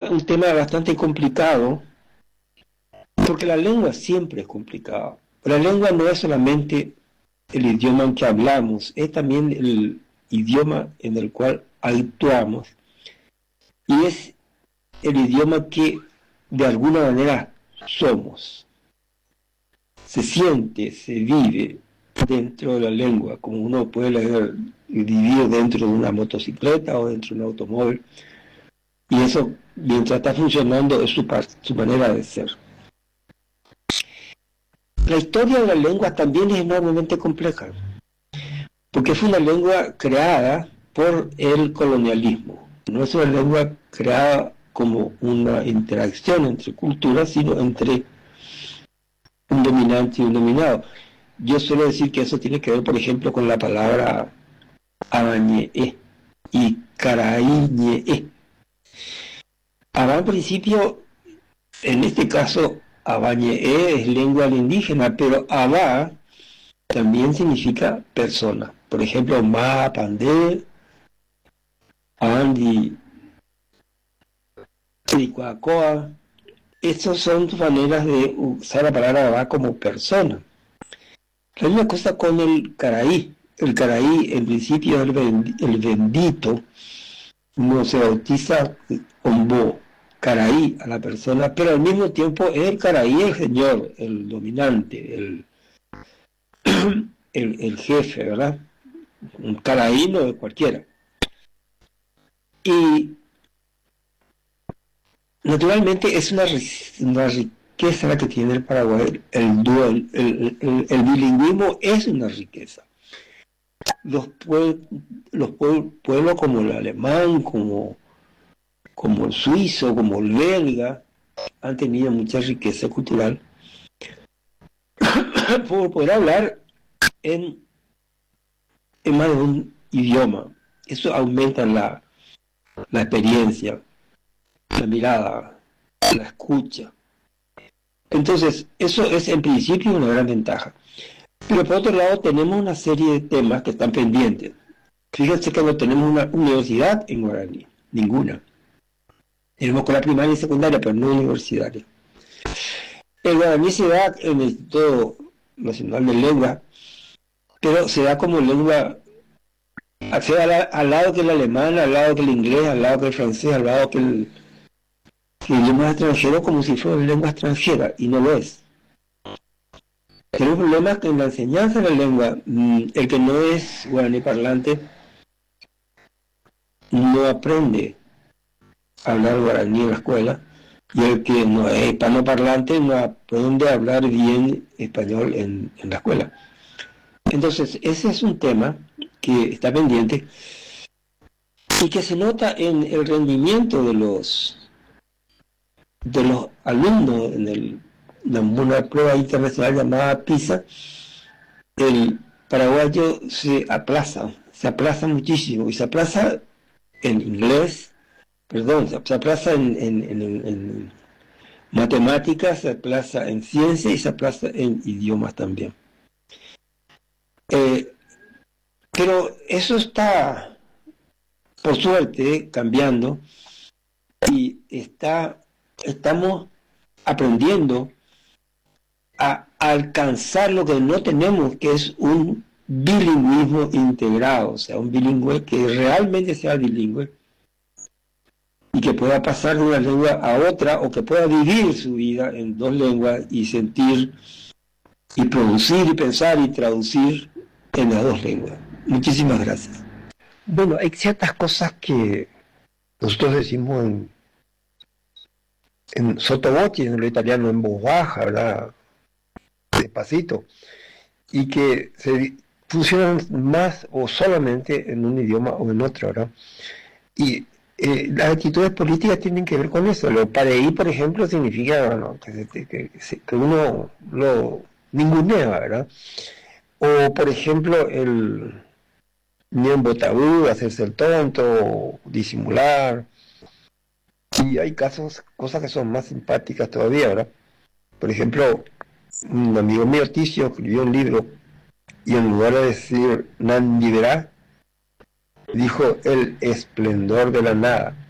un tema bastante complicado, porque la lengua siempre es complicada. La lengua no es solamente el idioma en que hablamos, es también el idioma en el cual actuamos, y es el idioma que de alguna manera somos. Se siente, se vive dentro de la lengua, como uno puede leer y vivir dentro de una motocicleta o dentro de un automóvil, y eso, mientras está funcionando, es su manera de ser. La historia de la lengua también es enormemente compleja, porque es una lengua creada por el colonialismo. No es una lengua creada como una interacción entre culturas, sino entre un dominante y un dominado. Yo suelo decir que eso tiene que ver, por ejemplo, con la palabra abañe'e y caraiñe'e. Abá, en principio, en este caso, abañe'e es lengua indígena, pero abá también significa persona. Por ejemplo, ma, pandé, andi, tricuacoa. Estas son maneras de usar la palabra abá como persona. La misma cosa con el caraí. El caraí, en principio, es el bendito. Uno se bautiza como caraí a la persona, pero al mismo tiempo es el caraí el señor, el dominante, el jefe, ¿verdad? Un caraí no es cualquiera. Y naturalmente es una riqueza la que tiene el Paraguay, el bilingüismo es una riqueza. Los pueblos como el alemán, como el suizo, como el belga, han tenido mucha riqueza cultural por poder hablar en más de un idioma. Eso aumenta la experiencia, la mirada, la escucha. Entonces, eso es en principio una gran ventaja. Pero por otro lado, tenemos una serie de temas que están pendientes. Fíjense que no tenemos una universidad en guaraní, ninguna. Tenemos escuela primaria y secundaria, pero no universitaria. El guaraní se da en el Instituto Nacional de Lengua, pero se da como lengua, al lado que el alemán, al lado que el inglés, al lado que el francés, al lado que el idioma extranjero, como si fuera lengua extranjera, y no lo es. Tenemos problemas que en la enseñanza de la lengua, el que no es guaraní parlante no aprende a hablar guaraní en la escuela, y el que no es hispanoparlante no aprende a hablar bien español en la escuela. Entonces, ese es un tema que está pendiente y que se nota en el rendimiento de los alumnos en una prueba internacional llamada PISA. El paraguayo se aplaza muchísimo, y se aplaza en inglés, se aplaza en matemáticas, se aplaza en ciencia y se aplaza en idiomas también. Pero eso está, por suerte, cambiando, y estamos aprendiendo a alcanzar lo que no tenemos, que es un bilingüismo integrado, o sea, un bilingüe que realmente sea bilingüe y que pueda pasar de una lengua a otra, o que pueda vivir su vida en dos lenguas y sentir y producir y pensar y traducir en las dos lenguas. Muchísimas gracias. Bueno, hay ciertas cosas que nosotros decimos en sottovoce, en lo italiano, en voz baja, ¿verdad? Despacito, y que funcionan más o solamente en un idioma o en otro, ¿verdad? Y las actitudes políticas tienen que ver con eso. Lo pareí, por ejemplo, significa, bueno, que uno lo ningunea, ¿verdad? O, por ejemplo, el miembro tabú, hacerse el tonto, disimular. Y hay cosas que son más simpáticas todavía, ¿verdad? Por ejemplo, un amigo mío, Ticio, escribió un libro y en lugar de decir Nandi verá, dijo el esplendor de la nada.